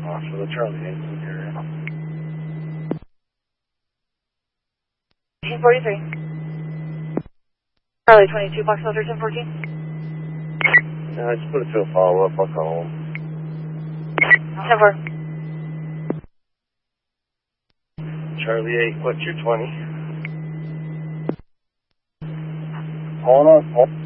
for the Charlie 8 in the area. 1843. Charlie 22, Box 1314. Yeah, I just put it to a follow-up. I'll call him. 10-4. Charlie 8, what's your 20? Hold on.